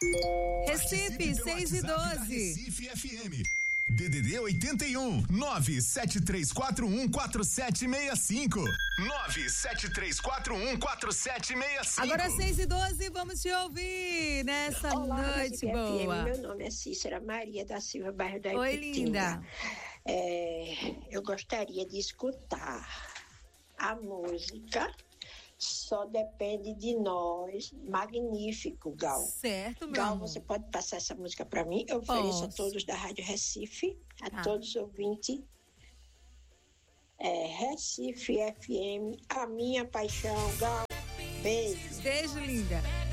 Recife, 6:12. Recife FM. DDD 81 973414765 973414765. Agora 6:12, vamos te ouvir nessa noite boa. Meu nome é Cícera Maria da Silva, bairro da Oi, Ipitinga. linda. Eu gostaria de escutar a música Só Depende de Nós, magnífico, Gal. Certo, meu Gal, amor. você pode passar essa música para mim? Eu ofereço a todos da Rádio Recife, a todos os ouvintes. Recife FM, a minha paixão, Gal. Beijo. Beijo, linda.